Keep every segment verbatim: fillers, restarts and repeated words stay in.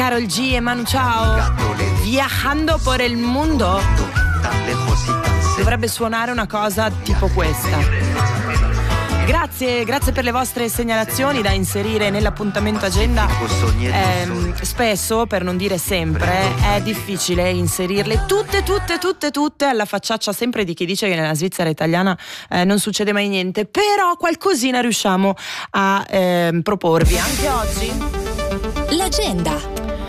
Karol G e Manu Chao, Viajando por el mundo. Dovrebbe suonare una cosa tipo questa. Grazie, grazie per le vostre segnalazioni da inserire nell'appuntamento agenda. Eh, spesso, per non dire sempre, è difficile inserirle tutte, tutte, tutte, tutte alla facciaccia sempre di chi dice che nella Svizzera italiana eh, non succede mai niente, però qualcosina riusciamo a eh, proporvi anche oggi. L'agenda.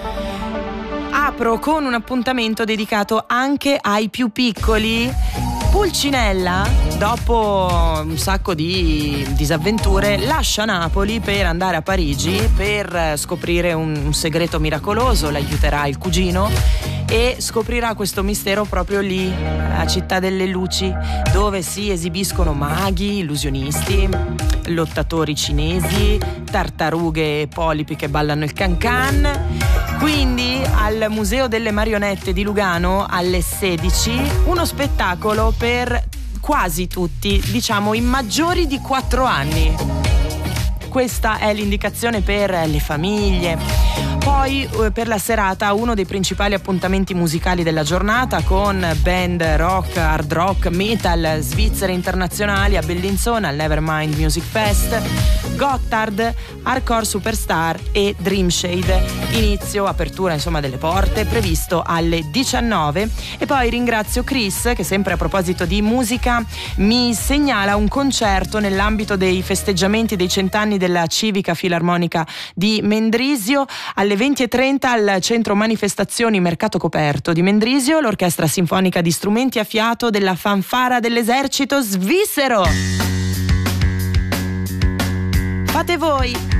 Apro con un appuntamento dedicato anche ai più piccoli. Pulcinella, dopo un sacco di disavventure, lascia Napoli per andare a Parigi per scoprire un, un segreto miracoloso. L'aiuterà il cugino e scoprirà questo mistero proprio lì, la città delle luci, dove si esibiscono maghi, illusionisti, lottatori cinesi, tartarughe e polipi che ballano il can-can. Quindi al Museo delle Marionette di Lugano alle sedici uno spettacolo per quasi tutti, diciamo i maggiori di quattro anni. Questa è l'indicazione per le famiglie. Poi per la serata uno dei principali appuntamenti musicali della giornata con band rock, hard rock, metal svizzere internazionali a Bellinzona al Nevermind Music Fest, Gotthard, Hardcore Superstar e Dreamshade. Inizio, apertura insomma delle porte previsto alle diciannove. E poi ringrazio Chris che sempre a proposito di musica mi segnala un concerto nell'ambito dei festeggiamenti dei cent'anni della Civica Filarmonica di Mendrisio alle venti e trenta al centro manifestazioni Mercato Coperto di Mendrisio, l'orchestra sinfonica di strumenti a fiato della fanfara dell'esercito svizzero. Fate voi!